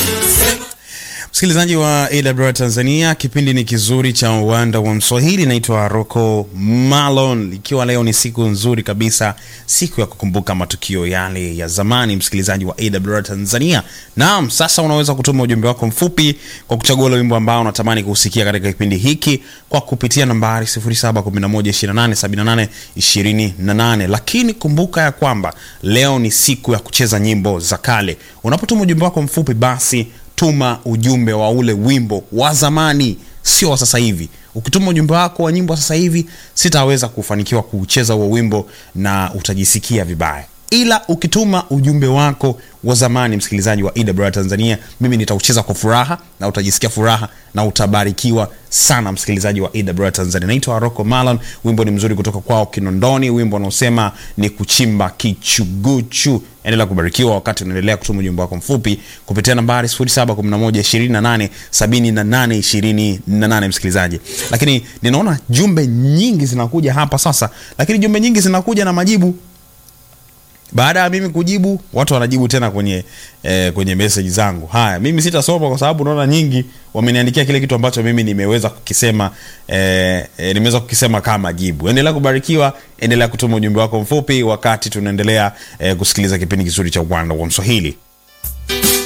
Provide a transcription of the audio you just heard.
Msikilizaji wa AWR Tanzania, kipindi ni kizuri cha uwanda wa Mswahili. Naitwa Rocco Malon, ikiwa leo ni siku nzuri kabisa, siku ya kukumbuka matukio yale ya zamani. Msikilizaji wa AWR Tanzania, naam, sasa unaweza kutuma ujumbe wako mfupi kwa kuchagua ule wimbo ambao unatamani kusikia katika kipindi hiki kwa kupitia nambari 0711287828. Lakini kumbuka ya kwamba leo ni siku ya kucheza nyimbo za kale. Unapotuma ujumbe wako mfupi, basi tuma ujumbe wa ule wimbo wa zamani, sio wa sasa hivi. Ukituma ujumbe wako wa nyimbo sasa hivi, sitaweza kufanikiwa kucheza huo wimbo na utajisikia vibaya. Ila ukituma ujumbe wako wa zamani, msikilizaji wa AWR Tanzania, mimi nitaucheza kwa furaha na utajisikia furaha na utabarikiwa sana, msikilizaji wa AWR Tanzania. Naitwa Rocco Malon, wimbo ni mzuri kutoka kwao Kinondoni, wimbo unaosema ni kuchimba kichuguchu. Endelea kubarikiwa wakati unaendelea kutuma ujumbe wako mfupi kupitia nambari 0711287828, msikilizaji. Lakini ninaona jumbe nyingi zinakuja hapa sasa, lakini jumbe nyingi zinakuja na majibu. Baada ya mimi kujibu, watu wanajibu tena kwenye message zangu. Haya, mimi sitasoma kwa sababu naona nyingi wameniandikia kile kitu ambacho mimi nimeweza kukisema kama jibu. Endelea kubarikiwa, endelea kutuma ujumbe wako mfupi wakati tunaendelea kusikiliza kipindi kizuri cha uwanda wa Mswahili.